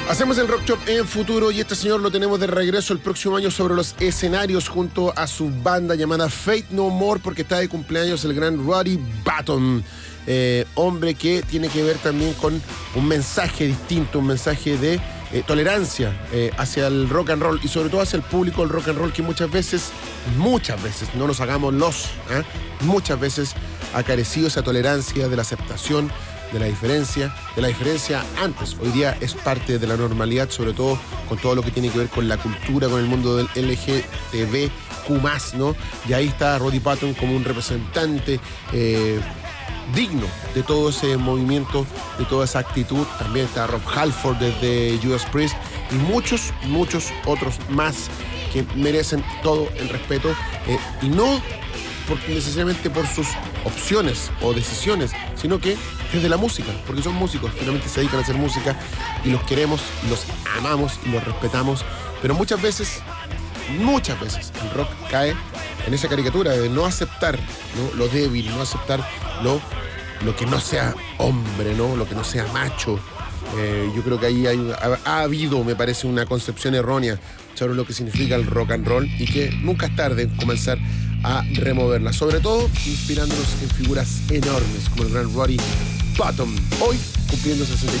Hacemos el Rock Shop en futuro y este señor lo tenemos de regreso el próximo año sobre los escenarios junto a su banda llamada Faith No More, porque está de cumpleaños el gran Roddy Button, hombre que tiene que ver también con un mensaje distinto, un mensaje de tolerancia hacia el rock and roll y sobre todo hacia el público del rock and roll, que muchas veces, no nos hagamos muchas veces ha carecido esa tolerancia de la aceptación de la diferencia antes. Hoy día es parte de la normalidad, sobre todo con todo lo que tiene que ver con la cultura, con el mundo del LGTBQ+, ¿no? Y ahí está Roddy Button como un representante digno de todo ese movimiento, de toda esa actitud. También está Rob Halford desde Judas Priest y muchos otros más que merecen todo el respeto y no necesariamente por sus opciones o decisiones, sino que desde la música, porque son músicos, finalmente se dedican a hacer música y los queremos, los amamos y los respetamos, pero muchas veces el rock cae en esa caricatura de no aceptar, ¿no?, lo débil, no aceptar lo que no sea hombre, ¿no?, lo que no sea macho. Yo creo que ahí ha habido, me parece, una concepción errónea sobre lo que significa el rock and roll y que nunca es tarde en comenzar a removerla, sobre todo inspirándonos en figuras enormes como el gran Roddy Button, hoy cumpliendo 64